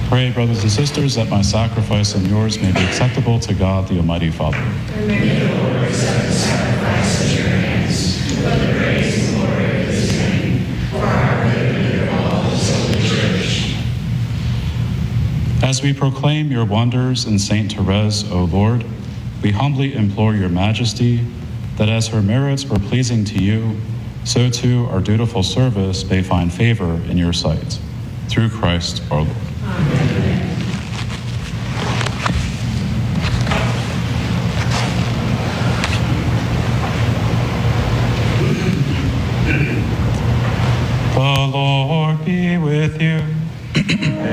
Pray, brothers and sisters, that my sacrifice and yours may be acceptable to God, the Almighty Father. And may the Lord accept the sacrifice at your hands, for the praise and glory of his name, for our good and of all his holy church. As we proclaim your wonders in Saint Therese, O Lord, we humbly implore your majesty that as her merits were pleasing to you, so too our dutiful service may find favor in your sight. Through Christ our Lord. Amen. The Lord be with you.